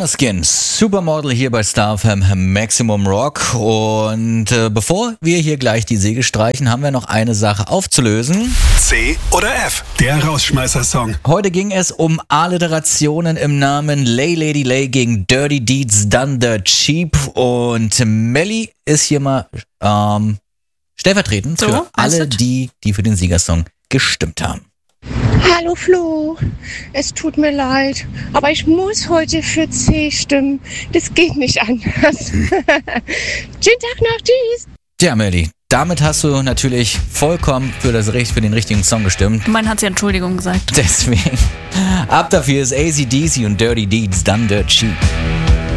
Måneskin, Supermodel hier bei Star FM Maximum Rock. Und bevor wir hier gleich die Säge streichen, haben wir noch eine Sache aufzulösen. C oder F, der Rausschmeißer-Song. Heute ging es um Alliterationen im Namen Lay Lady Lay gegen Dirty Deeds Done Dirt Cheap. Und Melli ist hier mal stellvertretend für alle die für den Siegersong gestimmt haben. Hallo Flo, es tut mir leid, aber ich muss heute für C stimmen. Das geht nicht anders. Schönen Tag noch, tschüss. Tja, Melli, damit hast du natürlich vollkommen für den richtigen Song gestimmt. Mein hat sie Entschuldigung gesagt. Deswegen, ab dafür ist AC/DC und Dirty Deeds Done Dirt Cheap.